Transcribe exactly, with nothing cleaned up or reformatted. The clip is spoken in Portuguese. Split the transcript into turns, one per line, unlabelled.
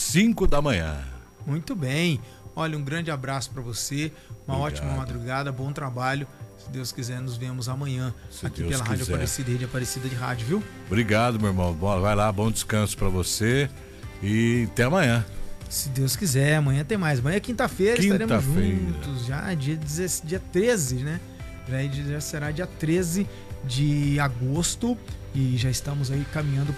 cinco da manhã.
Muito bem. Olha, um grande abraço para você, uma
Obrigado.
ótima madrugada, bom trabalho. Se Deus quiser, nos vemos amanhã
Se
aqui
Deus
pela Rádio
quiser.
Aparecida, Rede Aparecida de Rádio, viu?
Obrigado, meu irmão. Bora, vai lá, bom descanso para você e até amanhã.
Se Deus quiser, amanhã tem mais. Amanhã é quinta-feira, estaremos
Quinta-feira.
juntos já, dia, dezesseis, dia treze, né? Já será dia treze de agosto e já estamos aí caminhando